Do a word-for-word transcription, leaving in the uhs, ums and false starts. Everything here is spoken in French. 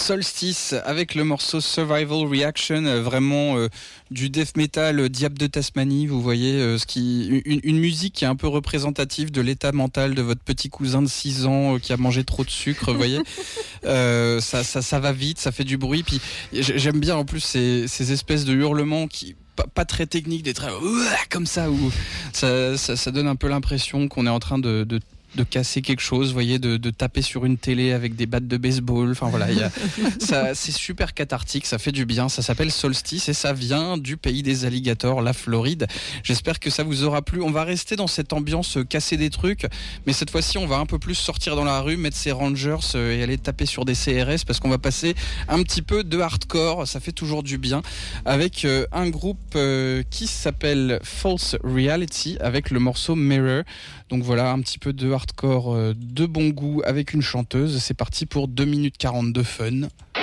Solstice avec le morceau Survival Reaction, euh, vraiment euh, du death metal euh, Diable de Tasmanie, vous voyez, euh, ce qui, une, une musique qui est un peu représentative de l'état mental de votre petit cousin de six ans euh, qui a mangé trop de sucre, vous voyez. Euh, ça, ça, ça va vite, ça fait du bruit, puis j'aime bien en plus ces, ces espèces de hurlements qui... Pas, pas très techniques, des très comme ça, où ça, ça, ça donne un peu l'impression qu'on est en train de, de de casser quelque chose, vous voyez, de, de taper sur une télé avec des battes de baseball. Enfin voilà, y a, ça, c'est super cathartique, ça fait du bien. Ça s'appelle Solstice et ça vient du pays des alligators, la Floride. J'espère que ça vous aura plu. On va rester dans cette ambiance euh, casser des trucs, mais cette fois-ci, on va un peu plus sortir dans la rue, mettre ses Rangers euh, et aller taper sur des C R S parce qu'on va passer un petit peu de hardcore. Ça fait toujours du bien avec euh, un groupe euh, qui s'appelle False Reality avec le morceau Mirror. Donc voilà, un petit peu de hardcore de bon goût avec une chanteuse. C'est parti pour deux minutes quarante de fun.